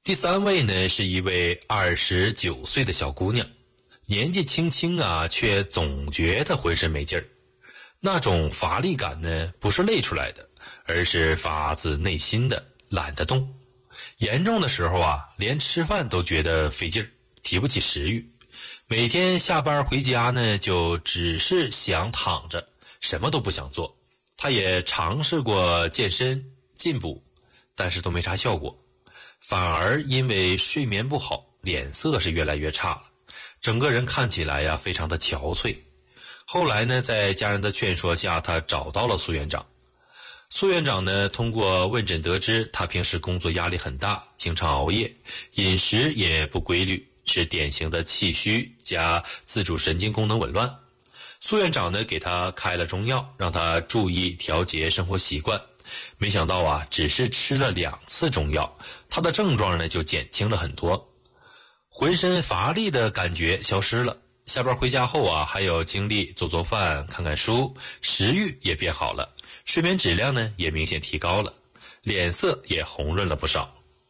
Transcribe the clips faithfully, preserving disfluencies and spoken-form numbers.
第三位呢，是一位二十九岁的小姑娘，年纪轻轻啊，却总觉得浑身没劲儿。那种乏力感呢，不是累出来的，而是发自内心的懒得动。严重的时候啊，连吃饭都觉得费劲儿，提不起食欲。每天下班回家呢，就只是想躺着，什么都不想做。她也尝试过健身进补，但是都没啥效果，反而因为睡眠不好，脸色是越来越差了，整个人看起来呀非常的憔悴。后来呢，在家人的劝说下，他找到了苏院长。苏院长呢，通过问诊得知，他平时工作压力很大，经常熬夜，饮食也不规律，是典型的气虚加自主神经功能紊乱。苏院长呢，给他开了中药，让他注意调节生活习惯。没想到啊，只是吃了两次中药，他的症状呢就减轻了很多，浑身乏力的感觉消失了。下班回家后啊，还有精力做做饭、看看书，食欲也变好了，睡眠质量呢也明显提高了，脸色也红润了不少。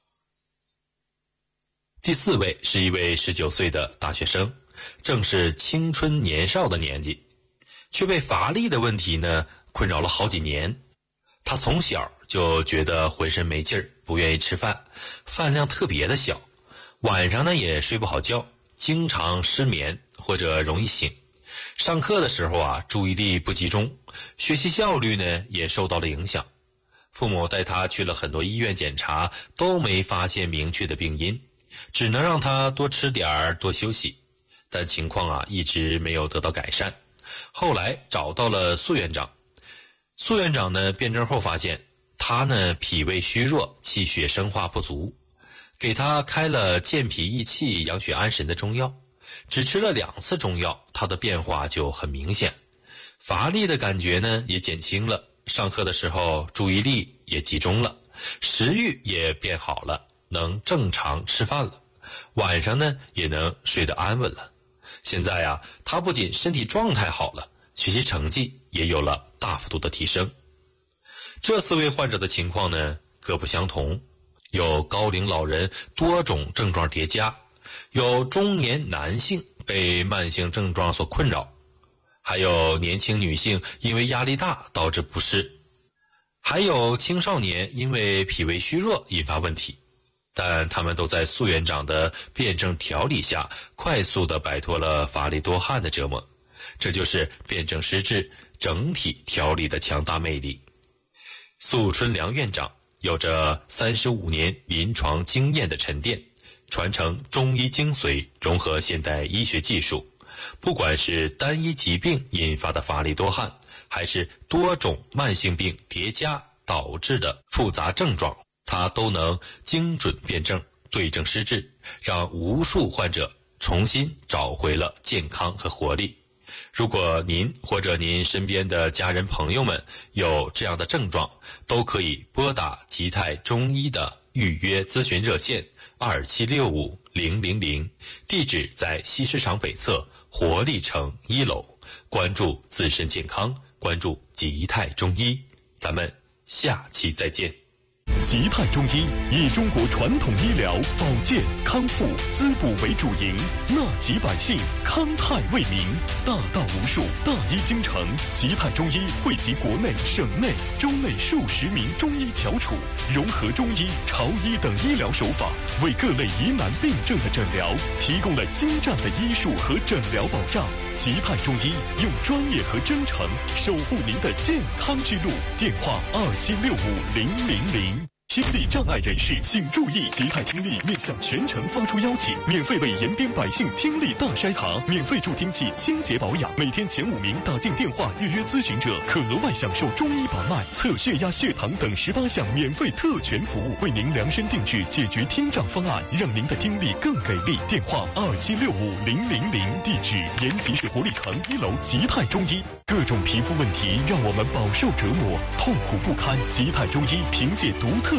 第四位是一位十九岁的大学生，正是青春年少的年纪，却被乏力的问题呢困扰了好几年。他从小就觉得浑身没劲儿，不愿意吃饭，饭量特别的小，晚上呢也睡不好觉，经常失眠或者容易醒。上课的时候啊，注意力不集中，学习效率呢也受到了影响。父母带他去了很多医院检查，都没发现明确的病因，只能让他多吃点儿，多休息。但情况啊一直没有得到改善。后来找到了苏院长，苏院长呢辩证后发现他呢脾胃虚弱，气血生化不足，给他开了健脾益气、养血安神的中药。只吃了两次中药，他的变化就很明显，乏力的感觉呢也减轻了，上课的时候注意力也集中了，食欲也变好了，能正常吃饭了，晚上呢也能睡得安稳了。现在啊，他不仅身体状态好了，学习成绩也有了大幅度的提升。这四位患者的情况呢各不相同，有高龄老人多种症状叠加，有中年男性被慢性症状所困扰，还有年轻女性因为压力大导致不适，还有青少年因为脾胃虚弱引发问题。但他们都在苏院长的辩证调理下，快速地摆脱了乏力多汗的折磨。这就是辩证施治整体调理的强大魅力。苏春良院长有着三十五年临床经验的沉淀，传承中医精髓，融合现代医学技术，不管是单一疾病引发的乏力多汗，还是多种慢性病叠加导致的复杂症状，他都能精准辩证、对症施治，让无数患者重新找回了健康和活力。如果您或者您身边的家人朋友们有这样的症状，都可以拨打吉泰中医的预约咨询热线二七六五零零零，地址在西市场北侧活力城一楼。关注自身健康，关注吉泰中医，咱们下期再见。 吉泰中医以中国传统医疗保健康复滋补为主营，纳吉百姓，康泰为民，大道无数，大医精诚。吉泰中医汇集国内、省内、州内数十名中医翘楚，融合中医、潮医等医疗手法，为各类疑难病症的诊疗提供了精湛的医术和诊疗保障。吉泰中医用专业和真诚守护您的健康之路。电话二七六五零零零。听力障碍人士请注意，吉泰听力面向全城发出邀请，免费为延边百姓听力大筛查，免费助听器清洁保养。每天前五名打进电话预约咨询者，可额外享受中医把脉、测血压、血糖等十八项免费特权服务，为您量身定制解决听障方案，让您的听力更给力。电话二七六五零零零，地址延吉市活力城一楼吉泰中医。各种皮肤问题让我们饱受折磨，痛苦不堪。吉泰中医凭借独特的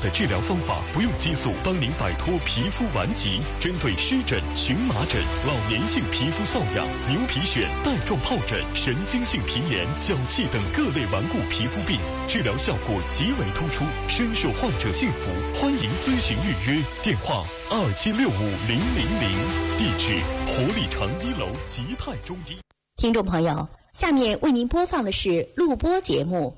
的治疗方法，不用激素，帮您摆脱皮肤顽疾。针对湿疹、荨麻疹、老年性皮肤瘙痒、牛皮癣、带状疱疹、神经性皮炎、脚气等各类顽固皮肤病，治疗效果极为突出，深受患者信服。欢迎咨询预约，电话二七六五零零零，地址活力城一楼吉泰中医。 听众朋友，下面为您播放的是录播节目。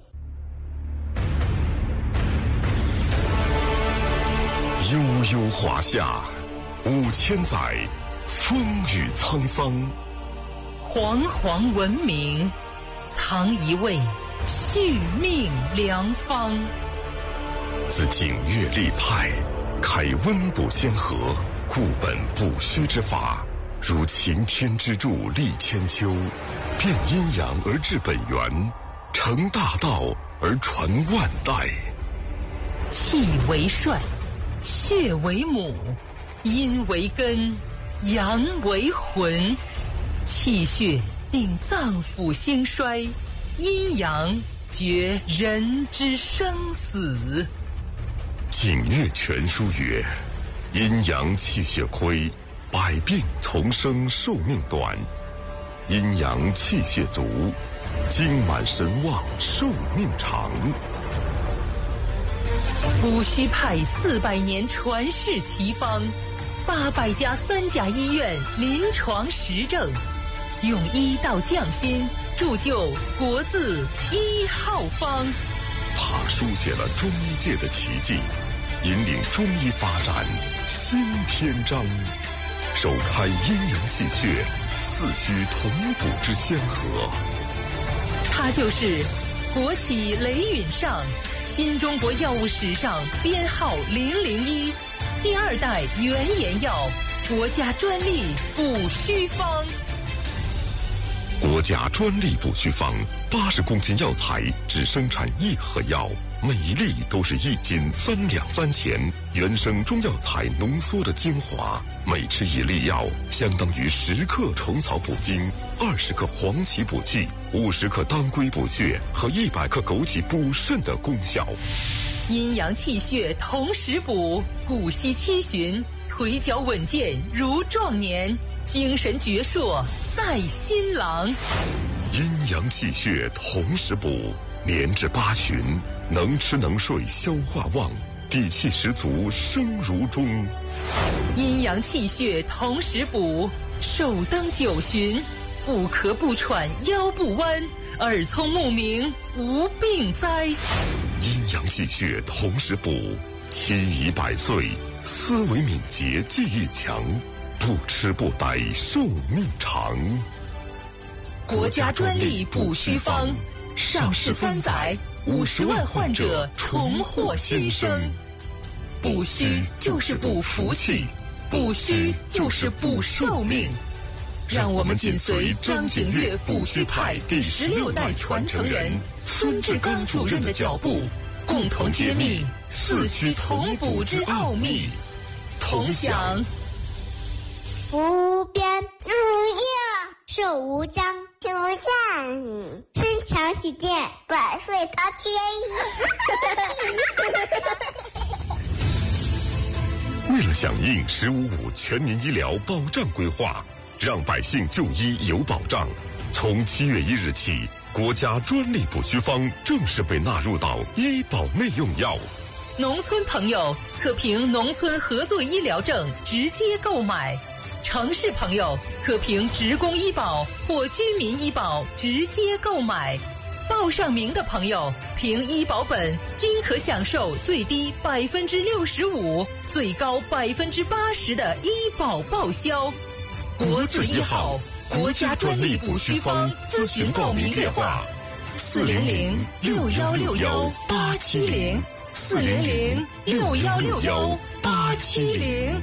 悠悠华夏，五千载，风雨沧桑。 煌煌文明，藏一味续命良方。 自景岳立派，开温补先河，固本补虚之法，如擎天之柱立千秋，变阴阳而治本源，成大道而传万代。 气为帅，血为母，阴为根，阳为魂。气血定脏腑兴衰，阴阳决人之生死。 景岳全书曰：阴阳气血亏，百病丛生，寿命短；阴阳气血足，精满神旺，寿命长。 补虚派四百年传世奇方，八百家三甲医院临床实证，用医道匠心，铸就国字一号方。 他书写了中医界的奇迹，引领中医发展新篇章，首开阴阳气血四虚同补之先河。 他就是国企雷允上，新中国药物史上编号零零一，第二代原研药，国家专利补虚方。 国家专利补虚方，八十公斤药材只生产一盒药，每一粒都是一斤三两三钱，原生中药材浓缩的精华，每吃一粒药，相当于十克虫草补精，二十克黄芪补气，五十克当归补血和一百克枸杞补肾的功效。 阴阳气血同时补，骨息七旬，腿脚稳健如壮年，精神矍铄赛新郎。 阴阳气血同时补，年至八旬，能吃能睡，消化旺，底气十足，生如钟。 阴阳气血同时补，寿登九旬，不咳不喘，腰不弯，耳聪目明，无病灾。 阴阳气血同时补，期已百岁，思维敏捷，记忆强，不吃不呆，寿命长。 国家专利补虚方，上市三载，五十万患者重获新生。补虚就是补福气，补虚就是补寿命。让我们紧随张景岳补虚派第十六代传承人孙志刚主任的脚步，共同揭秘四虚同补之奥秘，同享无边无涯，寿无疆，求善，身强体健，百岁他千为了响应“十五五”全民医疗保障规划，让百姓就医有保障，从七月一日起，国家专利补虚方正式被纳入到医保内用药。 农村朋友可凭农村合作医疗证直接购买，城市朋友可凭职工医保或居民医保直接购买。报上名的朋友凭医保本均可享受最低百分之六十五、最高百分之八十的医保报销。国字一号，国家专利补虚方，咨询报名电话：四零零六幺六幺八七零，四零零六幺六幺八七零。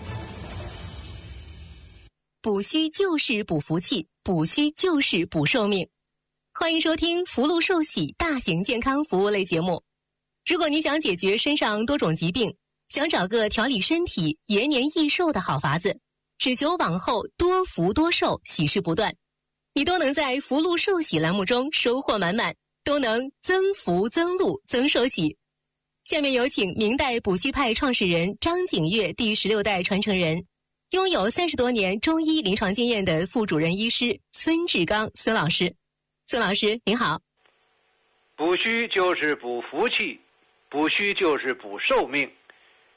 补虚就是补福气，补虚就是补寿命。欢迎收听福禄寿喜大型健康服务类节目。如果你想解决身上多种疾病，想找个调理身体、延年益寿的好法子，只求往后多福多寿，喜事不断，你都能在福禄寿喜栏目中收获满满，都能增福增禄增寿喜。 下面有请明代补虚派创始人张景岳第十六代传承人，拥有三十多年中医临床经验的副主任医师孙志刚孙老师。孙老师您好。 补虚就是补福气，补虚就是补寿命。